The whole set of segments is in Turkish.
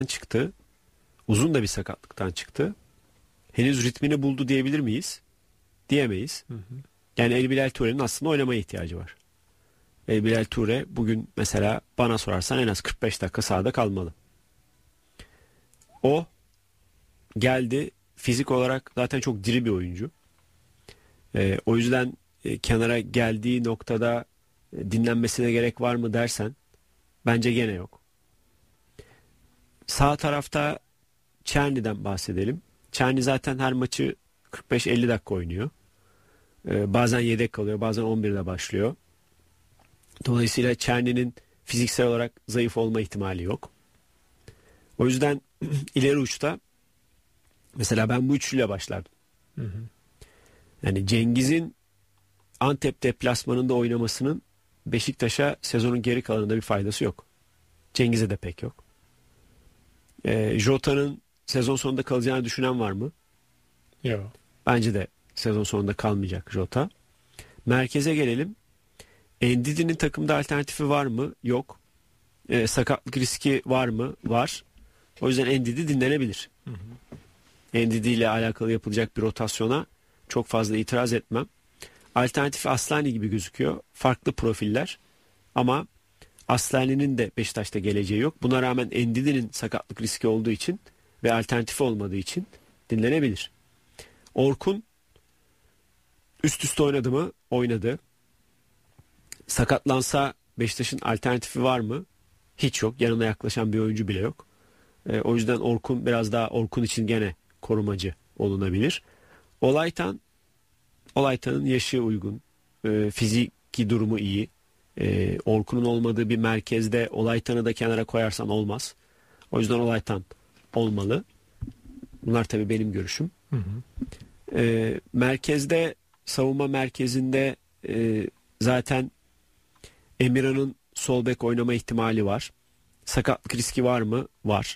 çıktı. Uzun da bir sakatlıktan çıktı. Henüz ritmini buldu diyebilir miyiz? Diyemeyiz. Yani El Bilal Toure'nin aslında oynamaya ihtiyacı var. El Bilal Toure bugün mesela bana sorarsan en az 45 dakika sahada kalmalı. O geldi, fizik olarak zaten çok diri bir oyuncu. O yüzden kenara geldiği noktada dinlenmesine gerek var mı dersen bence gene yok. Sağ tarafta Çerni'den bahsedelim. Çerni zaten her maçı 45-50 dakika oynuyor. Bazen yedek kalıyor, bazen 11'de başlıyor. Dolayısıyla Çerni'nin fiziksel olarak zayıf olma ihtimali yok. O yüzden ileri uçta mesela ben bu üçlüyle başlardım. Yani Cengiz'in Antep deplasmanında oynamasının Beşiktaş'a sezonun geri kalanında bir faydası yok. Cengiz'e de pek yok. Jota'nın sezon sonunda kalacağını düşünen var mı? Yok. Bence de sezon sonunda kalmayacak Jota. Merkeze gelelim. Ndidi'nin takımda alternatifi var mı? Yok. Sakatlık riski var mı? Var. O yüzden Ndidi dinlenebilir. Ndidi ile alakalı yapılacak bir rotasyona çok fazla itiraz etmem. Alternatifi Aslani gibi gözüküyor. Farklı profiller ama Aslani'nin de Beşiktaş'ta geleceği yok. Buna rağmen Ndidi'nin sakatlık riski olduğu için ve alternatifi olmadığı için dinlenebilir. Orkun üst üste oynadı mı? Oynadı. Sakatlansa Beşiktaş'ın alternatifi var mı? Hiç yok. Yanına yaklaşan bir oyuncu bile yok. O yüzden Orkun biraz daha Orkun için gene korumacı olunabilir. Olaytan'ın yaşı uygun. Fiziki durumu iyi. Orkun'un olmadığı bir merkezde Olaytan'ı da kenara koyarsan olmaz. O yüzden Olaytan olmalı. Bunlar tabii benim görüşüm. Merkezde, savunma merkezinde zaten Emirhan'ın sol bek oynama ihtimali var. Sakatlık riski var mı? Var.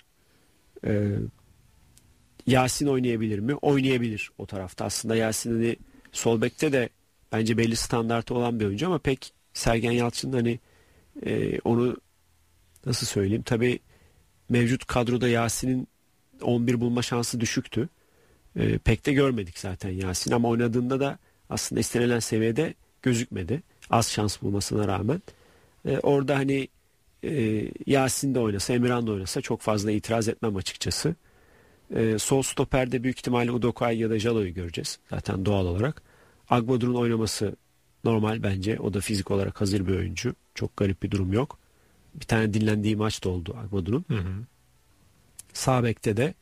Yasin oynayabilir mi? Oynayabilir o tarafta. Aslında Yasin'in sol bekte de bence belli standartı olan bir oyuncu ama pek Sergen Yalçın hani onu nasıl söyleyeyim? Tabii mevcut kadroda Yasin'in 11 bulma şansı düşüktü. Pek de görmedik zaten Yasin ama oynadığında da aslında istenilen seviyede gözükmedi. Az şans bulmasına rağmen. Orada hani Yasin de oynasa, Emirhan da oynasa çok fazla itiraz etmem açıkçası. Sol stoperde büyük ihtimalle Udokay ya da Jalo'yu göreceğiz. Zaten doğal olarak. Agbadur'un oynaması normal bence. O da fizik olarak hazır bir oyuncu. Çok garip bir durum yok. Bir tane dinlendiği maç da oldu Agbadur'un. Sağ bekte de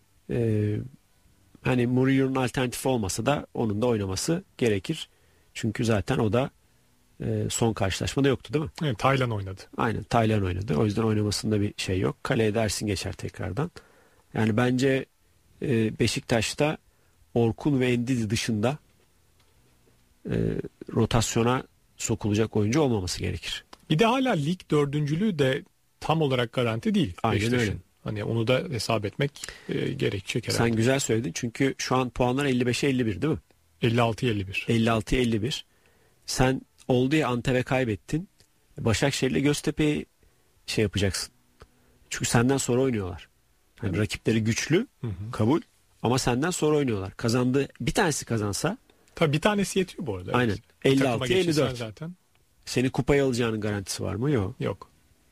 hani Murillo'nun alternatifi olmasa da onun da oynaması gerekir. Çünkü zaten o da son karşılaşmada yoktu değil mi? Evet, Taylan oynadı. Aynen, Taylan oynadı. O yüzden oynamasında bir şey yok. Kaleye de Ersin geçer tekrardan. Yani bence Beşiktaş'ta Orkun ve Ndidi dışında rotasyona sokulacak oyuncu olmaması gerekir. Bir de hala lig dördüncülüğü de tam olarak garanti değil. Aynen öyle. Hani onu da hesap etmek gerekecek herhalde. Sen güzel söyledin çünkü şu an puanlar 55'e 51 değil mi? 56-51. 56-51. Sen oldu ya Antep'e kaybettin. Başakşehir'le Göztepe'yi şey yapacaksın. Çünkü senden sonra oynuyorlar. Yani rakipleri güçlü, kabul ama senden sonra oynuyorlar. Kazandı, bir tanesi kazansa. Tabii bir tanesi yetiyor bu arada. Aynen. Evet. 56-54 zaten. Seni kupaya alacağının garantisi var mı? Yok. Yok.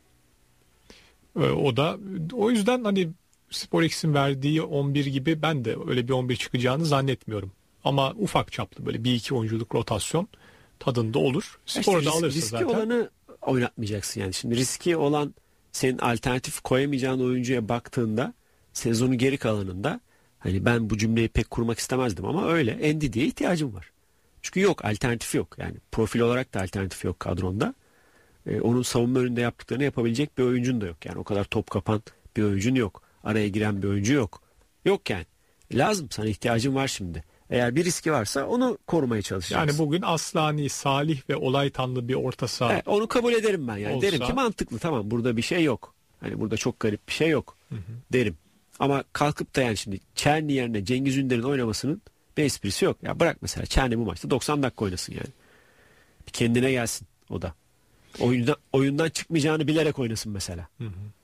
O da o yüzden hani SporX'in verdiği 11 gibi ben de öyle bir 11 çıkacağını zannetmiyorum. Ama ufak çaplı böyle bir iki oyunculuk rotasyon tadında olur. Spor da alırsa riski zaten. olanı oynatmayacaksın yani. Şimdi riski olan senin alternatif koyamayacağın oyuncuya baktığında sezonun geri kalanında hani ben bu cümleyi pek kurmak istemezdim ama öyle. Ndidi'ye ihtiyacım var. Çünkü yok, alternatifi yok. Yani profil olarak da alternatifi yok kadronda. Onun savunma önünde yaptıklarını yapabilecek bir oyuncun da yok. Yani o kadar top kapan bir oyuncun yok. Araya giren bir oyuncu yok. Yok yani. Lazım, sana ihtiyacın var şimdi. Eğer bir riski varsa onu korumaya çalışacaksın. Yani bugün Aslani, Salih ve Olaytanlı bir orta saha. Onu kabul ederim ben yani. Olsa... Derim ki mantıklı, tamam, burada bir şey yok. Hani burada çok garip bir şey yok derim. Ama kalkıp da yani şimdi Çerni yerine Cengiz Ünder'in oynamasının bir esprisi yok. Ya bırak mesela Çerni bu maçta 90 dakika oynasın yani. Bir kendine gelsin o da. Oyundan çıkmayacağını bilerek oynasın mesela.